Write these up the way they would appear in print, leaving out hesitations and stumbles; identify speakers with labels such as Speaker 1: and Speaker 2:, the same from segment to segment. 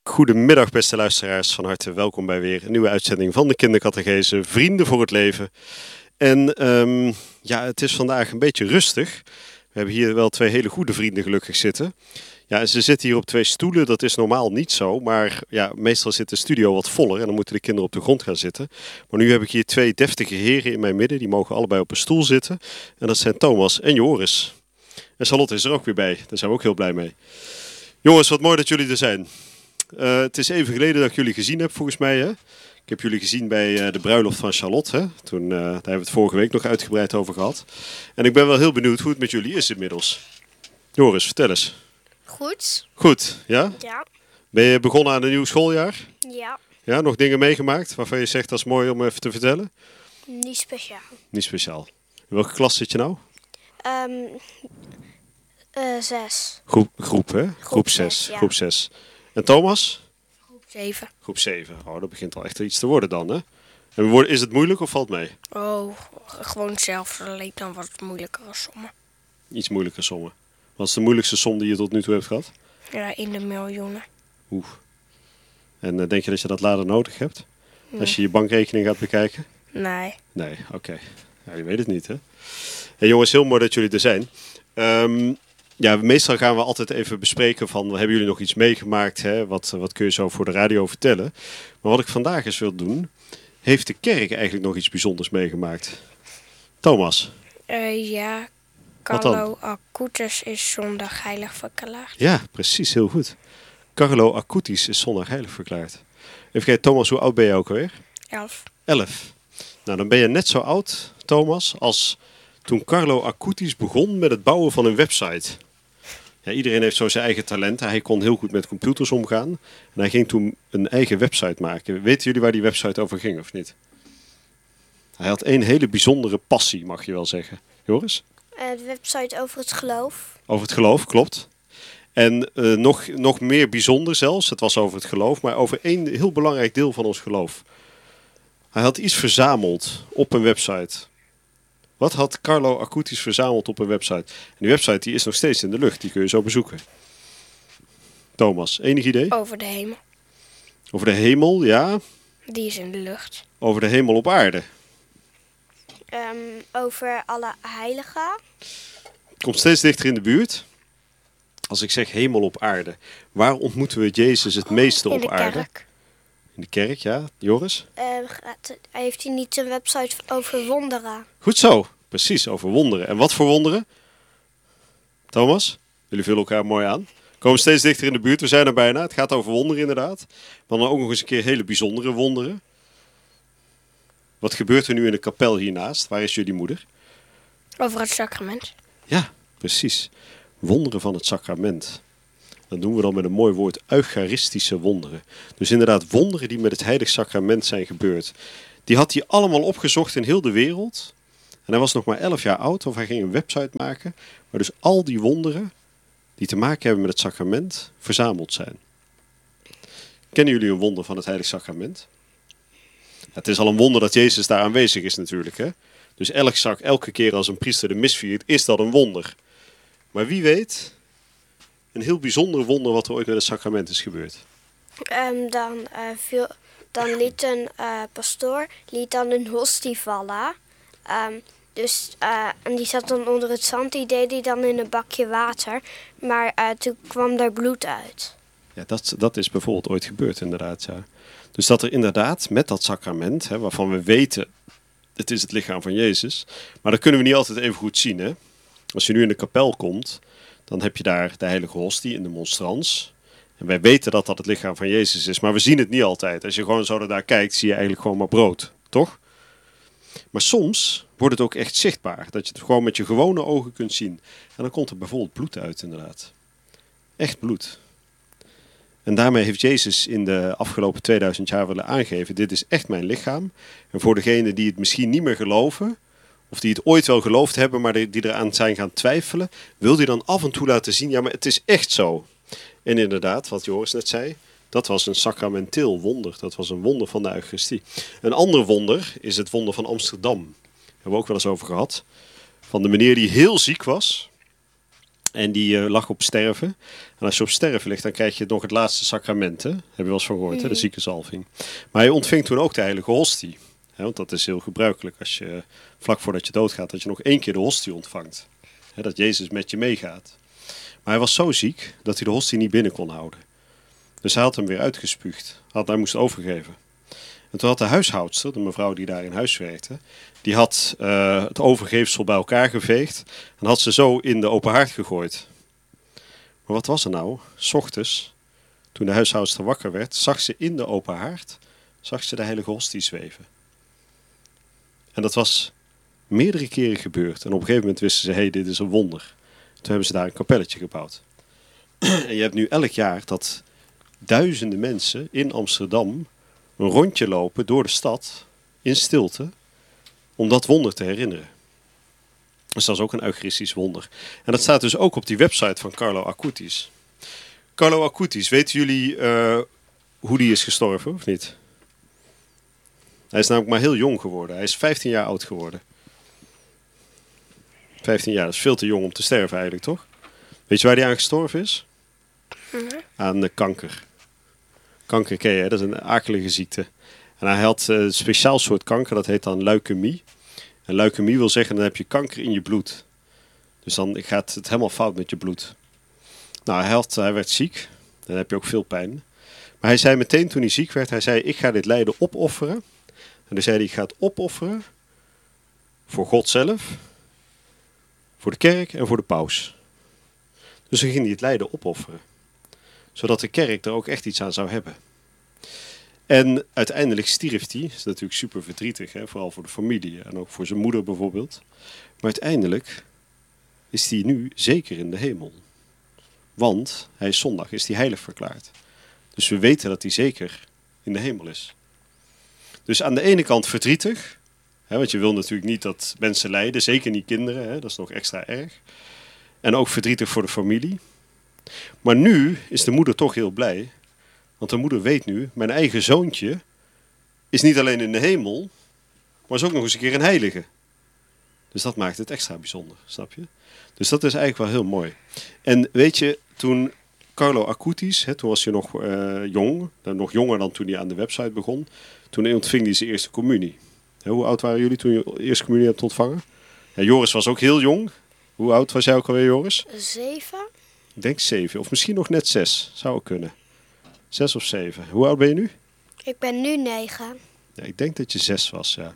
Speaker 1: Goedemiddag beste luisteraars, van harte welkom bij weer een nieuwe uitzending van de Kindercatechese Vrienden voor het Leven. En het is vandaag een beetje rustig. We hebben hier wel twee hele goede vrienden gelukkig zitten. Ja, ze zitten hier op twee stoelen, dat is normaal niet zo, maar ja, meestal zit de studio wat voller en dan moeten de kinderen op de grond gaan zitten. Maar nu heb ik hier twee deftige heren in mijn midden, die mogen allebei op een stoel zitten. En dat zijn Thomas en Joris. En Charlotte is er ook weer bij, daar zijn we ook heel blij mee. Jongens, wat mooi dat jullie er zijn. Het is even geleden dat ik jullie gezien heb, volgens mij. Hè? Ik heb jullie gezien bij de bruiloft van Charlotte. Hè? Daar hebben we het vorige week nog uitgebreid over gehad. En ik ben wel heel benieuwd hoe het met jullie is inmiddels. Joris, vertel eens.
Speaker 2: Goed.
Speaker 1: Goed, ja?
Speaker 2: Ja.
Speaker 1: Ben je begonnen aan een nieuw schooljaar?
Speaker 2: Ja.
Speaker 1: Ja, nog dingen meegemaakt waarvan je zegt dat is mooi om even te vertellen?
Speaker 2: Niet speciaal.
Speaker 1: Niet speciaal. In welke klas zit je nou?
Speaker 2: 6.
Speaker 1: Groep, hè? Groep 6.
Speaker 2: Ja.
Speaker 1: Groep 6. En Thomas?
Speaker 2: Groep 7.
Speaker 1: Groep 7. Oh, dat begint al echt iets te worden dan, hè? En is het moeilijk of valt mee?
Speaker 2: Oh, gewoon hetzelfde, alleen dan wat moeilijkere sommen.
Speaker 1: Iets moeilijker sommen. Wat is de moeilijkste som die je tot nu toe hebt gehad?
Speaker 2: Ja, in de miljoenen.
Speaker 1: Oeh. En denk je dat je dat later nodig hebt?
Speaker 2: Nee.
Speaker 1: Als je je bankrekening gaat bekijken?
Speaker 2: Nee.
Speaker 1: Nee, oké. Ja, je weet het niet, hè? Hey, jongens, heel mooi dat jullie er zijn. Meestal gaan we altijd even bespreken van, hebben jullie nog iets meegemaakt? Hè? Wat kun je zo voor de radio vertellen? Maar wat ik vandaag eens wil doen, heeft de kerk eigenlijk nog iets bijzonders meegemaakt? Thomas?
Speaker 2: Ja,
Speaker 1: Wat dan?
Speaker 2: Carlo Acutis is zondag heilig verklaard.
Speaker 1: Ja, precies, heel goed. Carlo Acutis is zondag heilig verklaard. Even kijken, Thomas, hoe oud ben je ook alweer?
Speaker 2: 11.
Speaker 1: 11. Nou, dan ben je net zo oud, Thomas, als toen Carlo Acutis begon met het bouwen van een website. Ja, iedereen heeft zo zijn eigen talenten. Hij kon heel goed met computers omgaan. En hij ging toen een eigen website maken. Weten jullie waar die website over ging of niet? Hij had één hele bijzondere passie, mag je wel zeggen. Joris?
Speaker 2: De website over het geloof.
Speaker 1: Over het geloof, klopt. En nog meer bijzonder zelfs, het was over het geloof, maar over één heel belangrijk deel van ons geloof. Hij had iets verzameld op een website. Wat had Carlo Acutis verzameld op een website? En die website die is nog steeds in de lucht, die kun je zo bezoeken. Thomas, enig idee?
Speaker 2: Over de hemel.
Speaker 1: Over de hemel, ja.
Speaker 2: Die is in de lucht.
Speaker 1: Over de hemel op aarde.
Speaker 2: Over alle heiligen.
Speaker 1: Komt steeds dichter in de buurt. Als ik zeg hemel op aarde, waar ontmoeten we Jezus het meeste
Speaker 2: In
Speaker 1: op
Speaker 2: de
Speaker 1: aarde?
Speaker 2: kerk.
Speaker 1: In de kerk, ja. Joris?
Speaker 2: Heeft hij niet een website over wonderen?
Speaker 1: Goed zo, precies, over wonderen. En wat voor wonderen? Thomas, jullie vullen elkaar mooi aan. We komen steeds dichter in de buurt, we zijn er bijna. Het gaat over wonderen inderdaad. Maar dan ook nog eens een keer hele bijzondere wonderen. Wat gebeurt er nu in de kapel hiernaast? Waar is jullie moeder?
Speaker 2: Over het sacrament.
Speaker 1: Ja, precies. Wonderen van het sacrament. Dat doen we dan met een mooi woord, eucharistische wonderen. Dus inderdaad wonderen die met het heilig sacrament zijn gebeurd. Die had hij allemaal opgezocht in heel de wereld. En hij was nog maar 11 jaar oud, of hij ging een website maken. Waar dus al die wonderen die te maken hebben met het sacrament verzameld zijn. Kennen jullie een wonder van het heilig sacrament? Het is al een wonder dat Jezus daar aanwezig is natuurlijk. Hè? Dus elke keer als een priester de mis viert, is dat een wonder. Maar wie weet, een heel bijzonder wonder wat er ooit met het sacrament is gebeurd.
Speaker 2: Dan liet een pastoor een hostie vallen. En die zat dan onder het zand. Die deed hij dan in een bakje water. Maar toen kwam daar bloed uit.
Speaker 1: Ja, dat is bijvoorbeeld ooit gebeurd inderdaad, ja. Dus dat er inderdaad met dat sacrament, hè, waarvan we weten, het is het lichaam van Jezus. Maar dat kunnen we niet altijd even goed zien, hè. Als je nu in de kapel komt, dan heb je daar de heilige hostie in de monstrans. En wij weten dat dat het lichaam van Jezus is, maar we zien het niet altijd. Als je gewoon zo daar kijkt, zie je eigenlijk gewoon maar brood, toch? Maar soms wordt het ook echt zichtbaar, dat je het gewoon met je gewone ogen kunt zien. En dan komt er bijvoorbeeld bloed uit, inderdaad. Echt bloed. En daarmee heeft Jezus in de afgelopen 2000 jaar willen aangeven, dit is echt mijn lichaam. En voor degenen die het misschien niet meer geloven, of die het ooit wel geloofd hebben, maar die eraan zijn gaan twijfelen, wil hij dan af en toe laten zien, ja, maar het is echt zo. En inderdaad, wat Joris net zei, dat was een sacramenteel wonder. Dat was een wonder van de Eucharistie. Een ander wonder is het wonder van Amsterdam. Daar hebben we ook wel eens over gehad. Van de meneer die heel ziek was. En die lag op sterven. En als je op sterven ligt, dan krijg je nog het laatste sacrament. Hè? Heb je wel eens van gehoord, hè? De ziekenzalving. Maar hij ontving toen ook de heilige hostie. Hè? Want dat is heel gebruikelijk als je vlak voordat je doodgaat, dat je nog 1 keer de hostie ontvangt. Hè? Dat Jezus met je meegaat. Maar hij was zo ziek dat hij de hostie niet binnen kon houden. Dus hij had hem weer uitgespuugd. Hij moest overgeven. En toen had de huishoudster, de mevrouw die daar in huis werkte, die had het overgeefsel bij elkaar geveegd en had ze zo in de open haard gegooid. Maar wat was er nou? 's Ochtends, toen de huishoudster wakker werd, zag ze in de open haard de heilige hostie zweven. En dat was meerdere keren gebeurd. En op een gegeven moment wisten ze, hey, dit is een wonder. Toen hebben ze daar een kapelletje gebouwd. En je hebt nu elk jaar dat duizenden mensen in Amsterdam een rondje lopen door de stad in stilte om dat wonder te herinneren. Dus dat is ook een eucharistisch wonder. En dat staat dus ook op die website van Carlo Acutis. Carlo Acutis, weten jullie hoe die is gestorven of niet? Hij is namelijk maar heel jong geworden. Hij is 15 jaar oud geworden. 15 jaar, dat is veel te jong om te sterven eigenlijk, toch? Weet je waar hij aan gestorven is? Aan de kanker. Kanker ken je, hè? Dat is een akelige ziekte. En hij had een speciaal soort kanker, dat heet dan leukemie. En leukemie wil zeggen, dan heb je kanker in je bloed. Dus dan gaat het helemaal fout met je bloed. Nou, hij werd ziek. Dan heb je ook veel pijn. Maar hij zei meteen toen hij ziek werd, hij zei, ik ga dit lijden opofferen. En dan zei hij, ik ga het opofferen voor God zelf, voor de kerk en voor de paus. Dus dan ging hij het lijden opofferen. Zodat de kerk er ook echt iets aan zou hebben. En uiteindelijk stierf hij. Dat is natuurlijk super verdrietig, hè? Vooral voor de familie en ook voor zijn moeder bijvoorbeeld. Maar uiteindelijk is hij nu zeker in de hemel. Want hij is zondag, is hij heilig verklaard. Dus we weten dat hij zeker in de hemel is. Dus aan de ene kant verdrietig. Hè, want je wil natuurlijk niet dat mensen lijden, zeker niet kinderen. Hè? Dat is nog extra erg. En ook verdrietig voor de familie. Maar nu is de moeder toch heel blij. Want de moeder weet nu, mijn eigen zoontje is niet alleen in de hemel, maar is ook nog eens een keer een heilige. Dus dat maakt het extra bijzonder, snap je? Dus dat is eigenlijk wel heel mooi. En weet je, toen Carlo Acutis, toen was hij nog jong, nog jonger dan toen hij aan de website begon, toen ontving hij zijn eerste communie. Hoe oud waren jullie toen je eerste communie hebt ontvangen? Ja, Joris was ook heel jong. Hoe oud was jij ook alweer, Joris?
Speaker 2: 7.
Speaker 1: Ik denk 7, of misschien nog net 6, zou ook kunnen. 6 of 7. Hoe oud ben je nu?
Speaker 2: Ik ben nu 9.
Speaker 1: Ja, ik denk dat je 6 was, ja.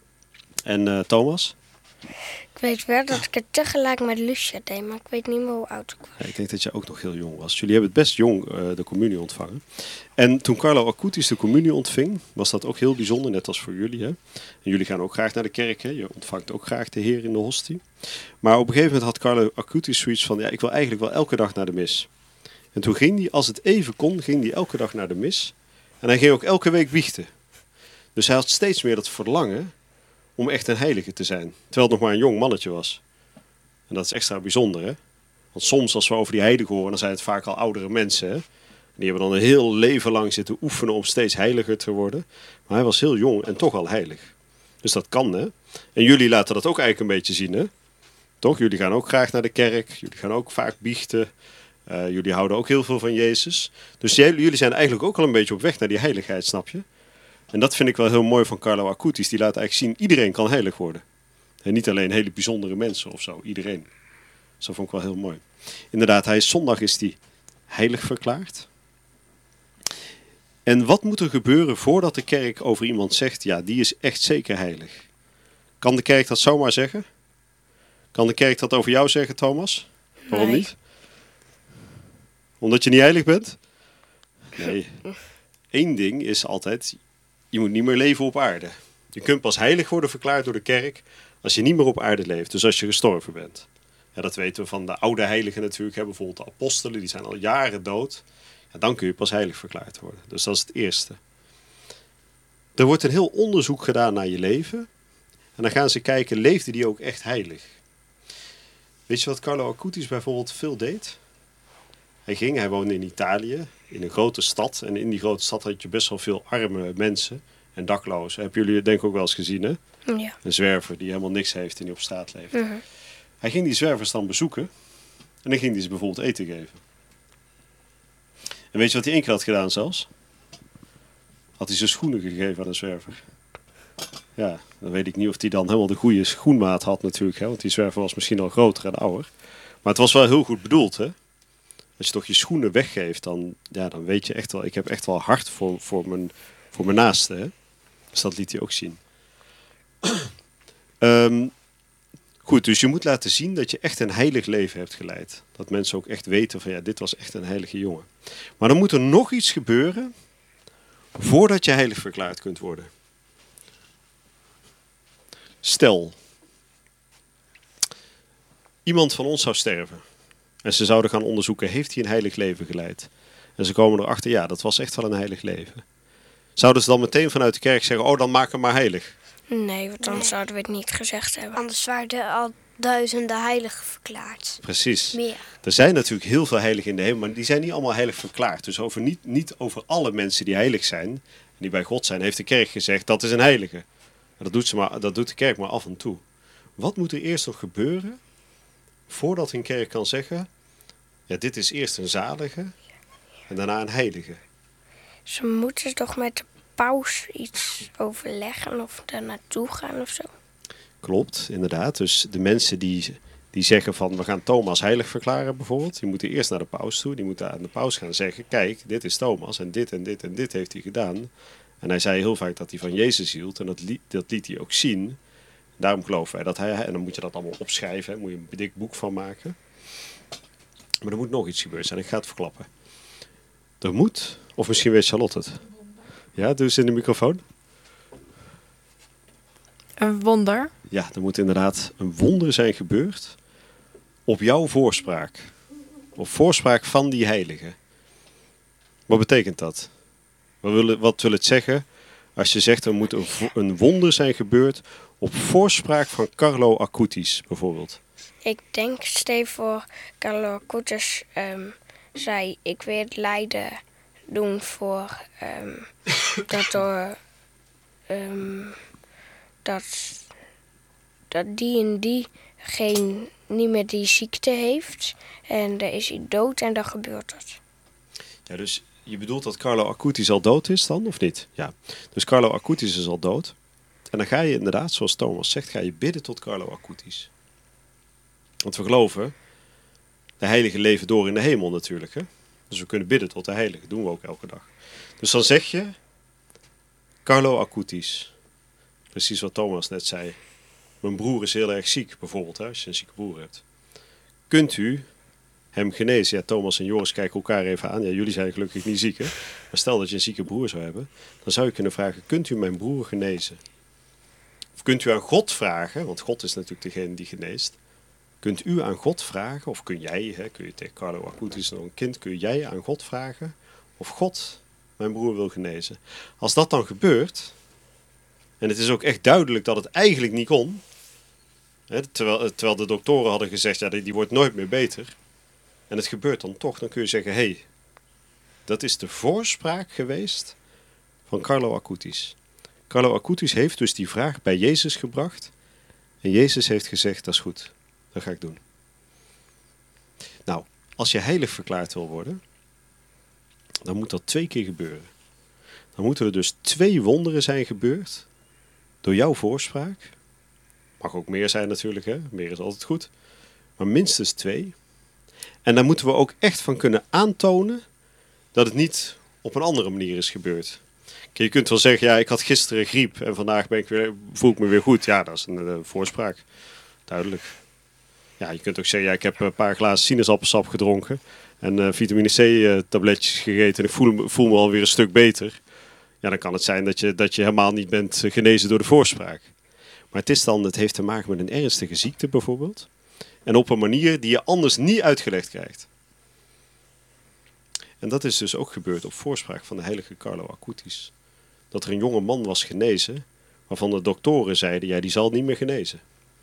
Speaker 1: En Thomas?
Speaker 2: Ik weet wel dat ik het tegelijk met Lucia deed, maar ik weet niet meer hoe oud ik was.
Speaker 1: Ja, ik denk dat je ook nog heel jong was. Jullie hebben het best jong de communie ontvangen. En toen Carlo Acutis de communie ontving, was dat ook heel bijzonder, net als voor jullie. Hè? En jullie gaan ook graag naar de kerk, hè? Je ontvangt ook graag de Heer in de hostie. Maar op een gegeven moment had Carlo Acutis zoiets van, ja, ik wil eigenlijk wel elke dag naar de mis. En toen ging hij, als het even kon, ging hij elke dag naar de mis. En hij ging ook elke week biechten. Dus hij had steeds meer dat verlangen om echt een heilige te zijn. Terwijl het nog maar een jong mannetje was. En dat is extra bijzonder, hè? Want soms als we over die heiligen horen, dan zijn het vaak al oudere mensen, hè? En die hebben dan een heel leven lang zitten oefenen om steeds heiliger te worden. Maar hij was heel jong en toch al heilig. Dus dat kan, hè? En jullie laten dat ook eigenlijk een beetje zien, hè? Toch? Jullie gaan ook graag naar de kerk. Jullie gaan ook vaak biechten. Jullie houden ook heel veel van Jezus. Dus jullie zijn eigenlijk ook al een beetje op weg naar die heiligheid, snap je? En dat vind ik wel heel mooi van Carlo Acutis. Die laat eigenlijk zien, iedereen kan heilig worden. En niet alleen hele bijzondere mensen of zo, iedereen. Dus dat vond ik wel heel mooi. Inderdaad, zondag is hij heilig verklaard. En wat moet er gebeuren voordat de kerk over iemand zegt, ja, die is echt zeker heilig? Kan de kerk dat zomaar zeggen? Kan de kerk dat over jou zeggen, Thomas? Waarom niet? Omdat je niet heilig bent? Nee. Eén ding is altijd, je moet niet meer leven op aarde. Je kunt pas heilig worden verklaard door de kerk als je niet meer op aarde leeft. Dus als je gestorven bent. Ja, dat weten we van de oude heiligen natuurlijk. Hè? Bijvoorbeeld de apostelen, die zijn al jaren dood. Ja, dan kun je pas heilig verklaard worden. Dus dat is het eerste. Er wordt een heel onderzoek gedaan naar je leven. En dan gaan ze kijken, leefde die ook echt heilig? Weet je wat Carlo Acutis bijvoorbeeld veel deed? Hij woonde in Italië, in een grote stad. En in die grote stad had je best wel veel arme mensen en daklozen. Hebben jullie denk ik ook wel eens gezien, hè?
Speaker 2: Ja.
Speaker 1: Een zwerver die helemaal niks heeft en die op straat leeft.
Speaker 2: Uh-huh.
Speaker 1: Hij ging die zwervers dan bezoeken. En dan ging hij ze bijvoorbeeld eten geven. En weet je wat hij 1 keer had gedaan zelfs? Had hij zijn schoenen gegeven aan een zwerver. Ja, dan weet ik niet of hij dan helemaal de goede schoenmaat had natuurlijk. Hè? Want die zwerver was misschien al groter en ouder. Maar het was wel heel goed bedoeld. Hè? Als je toch je schoenen weggeeft, dan weet je echt wel... Ik heb echt wel hart voor mijn naaste. Hè? Dus dat liet hij ook zien. Goed, dus je moet laten zien dat je echt een heilig leven hebt geleid. Dat mensen ook echt weten van dit was echt een heilige jongen. Maar dan moet er nog iets gebeuren voordat je heilig verklaard kunt worden. Stel, iemand van ons zou sterven. En ze zouden gaan onderzoeken, heeft hij een heilig leven geleid? En ze komen erachter, ja, dat was echt wel een heilig leven. Zouden ze dan meteen vanuit de kerk zeggen, dan maak hem maar heilig?
Speaker 3: Nee, want dan zouden we het niet gezegd hebben.
Speaker 2: Anders waren er al duizenden heiligen verklaard.
Speaker 1: Precies.
Speaker 2: Meer.
Speaker 1: Er zijn natuurlijk heel veel heiligen in de hemel, maar die zijn niet allemaal heilig verklaard. Dus niet over alle mensen die heilig zijn, en die bij God zijn, heeft de kerk gezegd, dat is een heilige. Dat doet de kerk maar af en toe. Wat moet er eerst nog gebeuren voordat een kerk kan zeggen, dit is eerst een zalige en daarna een heilige?
Speaker 3: Ze moeten toch met de paus iets overleggen of daar naartoe gaan of zo?
Speaker 1: Klopt, inderdaad. Dus de mensen die zeggen van we gaan Thomas heilig verklaren bijvoorbeeld, die moeten eerst naar de paus toe. Die moeten aan de paus gaan zeggen, kijk, dit is Thomas en dit en dit en dit heeft hij gedaan. En hij zei heel vaak dat hij van Jezus hield en dat liet hij ook zien. Daarom geloven wij dat hij, en dan moet je dat allemaal opschrijven, hè, moet je een dik boek van maken. Maar er moet nog iets gebeuren zijn, ik ga het verklappen. Er moet, of misschien weet Charlotte het. Ja, doe eens in de microfoon.
Speaker 4: Een wonder.
Speaker 1: Ja, er moet inderdaad een wonder zijn gebeurd op jouw voorspraak. Op voorspraak van die heilige. Wat betekent dat? Wat wil het zeggen als je zegt er moet een wonder zijn gebeurd op voorspraak van Carlo Acutis bijvoorbeeld?
Speaker 3: Ik denk, steeds voor Carlo Acutis zei, ik wil het lijden doen voor dat die en die niet meer die ziekte heeft. En dan is hij dood en dan gebeurt dat.
Speaker 1: Ja, dus je bedoelt dat Carlo Acutis al dood is dan, of niet? Ja. Dus Carlo Acutis is al dood. En dan ga je inderdaad, zoals Thomas zegt, ga je bidden tot Carlo Acutis. Want we geloven, de heilige leven door in de hemel natuurlijk. Hè? Dus we kunnen bidden tot de heilige, dat doen we ook elke dag. Dus dan zeg je, Carlo Acutis. Precies wat Thomas net zei. Mijn broer is heel erg ziek, bijvoorbeeld, hè, als je een zieke broer hebt. Kunt u hem genezen? Ja, Thomas en Joris kijken elkaar even aan. Ja, jullie zijn gelukkig niet ziek, hè? Maar stel dat je een zieke broer zou hebben, dan zou je kunnen vragen, kunt u mijn broer genezen? Of kunt u aan God vragen, want God is natuurlijk degene die geneest. Kunt u aan God vragen, of kun jij, kun je tegen Carlo Acutis nog een kind, kun jij aan God vragen of God mijn broer wil genezen? Als dat dan gebeurt, en het is ook echt duidelijk dat het eigenlijk niet kon, terwijl de doktoren hadden gezegd, ja, die wordt nooit meer beter, en het gebeurt dan toch, dan kun je zeggen, hé, dat is de voorspraak geweest van Carlo Acutis. Carlo Acutis heeft dus die vraag bij Jezus gebracht, en Jezus heeft gezegd, dat is goed, dat ga ik doen. Nou, als je heilig verklaard wil worden, dan moet dat 2 keer gebeuren. Dan moeten er dus 2 wonderen zijn gebeurd door jouw voorspraak. Mag ook meer zijn natuurlijk, hè? Meer is altijd goed. Maar minstens 2. En daar moeten we ook echt van kunnen aantonen dat het niet op een andere manier is gebeurd. Je kunt wel zeggen, ja, ik had gisteren griep en vandaag voel ik me weer goed. Ja, dat is een voorspraak. Duidelijk. Ja, je kunt ook zeggen, ja, ik heb een paar glazen sinaasappelsap gedronken en vitamine C tabletjes gegeten en ik voel me alweer een stuk beter. Ja, dan kan het zijn dat je helemaal niet bent genezen door de voorspraak. Maar het heeft te maken met een ernstige ziekte bijvoorbeeld. En op een manier die je anders niet uitgelegd krijgt. En dat is dus ook gebeurd op voorspraak van de heilige Carlo Acutis. Dat er een jonge man was genezen, waarvan de doktoren zeiden, ja, die zal niet meer genezen.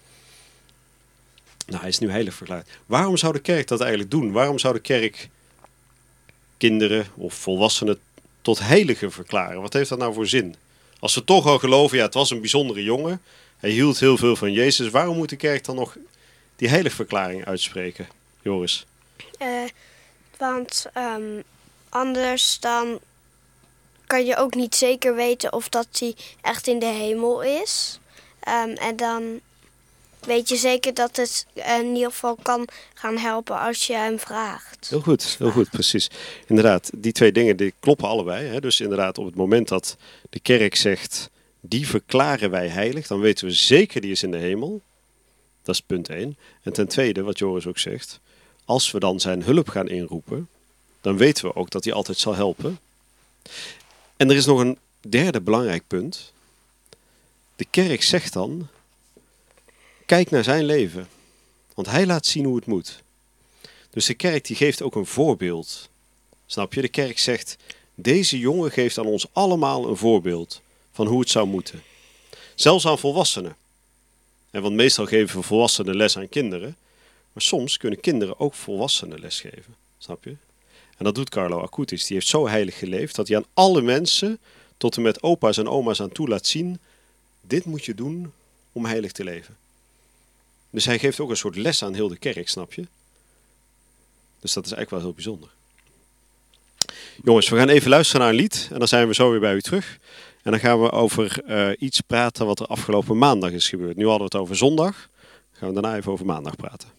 Speaker 1: Nou, hij is nu heilig verklaard. Waarom zou de kerk dat eigenlijk doen? Waarom zou de kerk kinderen of volwassenen tot heiligen verklaren? Wat heeft dat nou voor zin? Als we toch al geloven, ja, het was een bijzondere jongen. Hij hield heel veel van Jezus. Waarom moet de kerk dan nog die heiligverklaring uitspreken? Joris?
Speaker 2: Want anders dan kan je ook niet zeker weten of dat hij echt in de hemel is. En dan weet je zeker dat het in ieder geval kan gaan helpen als je hem vraagt.
Speaker 1: Heel goed, precies. Inderdaad, die twee dingen die kloppen allebei. Hè? Dus inderdaad, op het moment dat de kerk zegt, die verklaren wij heilig, dan weten we zeker die is in de hemel. Dat is punt 1. En ten tweede, wat Joris ook zegt, als we dan zijn hulp gaan inroepen, dan weten we ook dat hij altijd zal helpen. En er is nog een derde belangrijk punt. De kerk zegt dan, kijk naar zijn leven, want hij laat zien hoe het moet. Dus de kerk die geeft ook een voorbeeld. Snap je? De kerk zegt, deze jongen geeft aan ons allemaal een voorbeeld van hoe het zou moeten. Zelfs aan volwassenen. Want meestal geven volwassenen les aan kinderen. Maar soms kunnen kinderen ook volwassenen les geven. Snap je? En dat doet Carlo Acutis. Die heeft zo heilig geleefd dat hij aan alle mensen, tot en met opa's en oma's aan toe laat zien, dit moet je doen om heilig te leven. Dus hij geeft ook een soort les aan heel de kerk, snap je? Dus dat is eigenlijk wel heel bijzonder. Jongens, we gaan even luisteren naar een lied en dan zijn we zo weer bij u terug. En dan gaan we over iets praten wat er afgelopen maandag is gebeurd. Nu hadden we het over zondag. Dan gaan we daarna even over maandag praten.